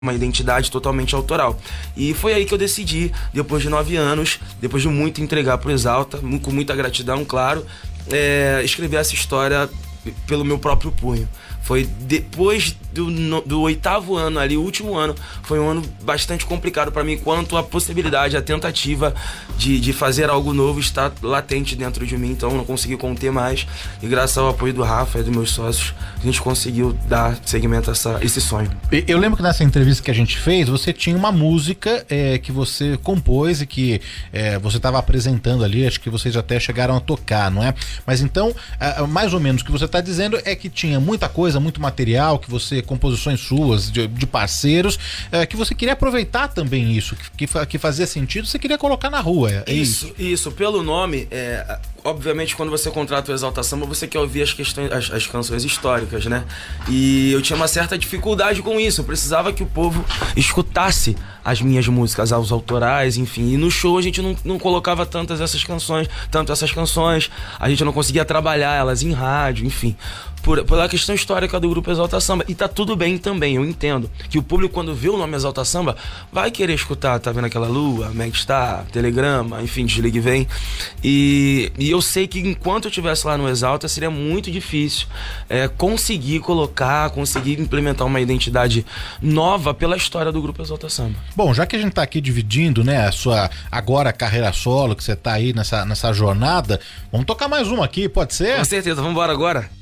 uma identidade totalmente autoral. E foi aí que eu decidi, depois de 9 anos, depois de muito entregar pro Exalta, com muita gratidão, claro, escrever essa história pelo meu próprio punho. Foi depois do 8º ano ali, o último ano, foi um ano bastante complicado para mim, quanto a possibilidade, a tentativa de fazer algo novo está latente dentro de mim, então eu não consegui conter mais, e graças ao apoio do Rafa e dos meus sócios, a gente conseguiu dar seguimento a esse sonho. Eu lembro que nessa entrevista que a gente fez, você tinha uma música que você compôs e que você estava apresentando ali, acho que vocês até chegaram a tocar, não é? Mas então, mais ou menos o que você está dizendo é que tinha muita coisa, muito material, que você, composições suas, de parceiros, que você queria aproveitar também isso, que fazia sentido, você queria colocar na rua. Isso, pelo nome, obviamente quando você contrata o Exalta Samba, você quer ouvir as canções históricas, né? E eu tinha uma certa dificuldade com isso, eu precisava que o povo escutasse as minhas músicas, os autorais, enfim. E no show a gente não colocava tanto essas canções, a gente não conseguia trabalhar elas em rádio, enfim. Pela questão histórica do grupo Exalta Samba. E tá tudo bem também, eu entendo que o público, quando vê o nome Exalta Samba, vai querer escutar, tá vendo aquela lua, Megstar, Telegrama, enfim, Desligue e Vem. E eu sei que enquanto eu estivesse lá no Exalta, seria muito difícil conseguir implementar uma identidade nova pela história do grupo Exalta Samba. Bom, já que a gente tá aqui dividindo, né, a sua agora carreira solo, que você tá aí nessa jornada, vamos tocar mais uma aqui, pode ser? Com certeza, vamos embora agora.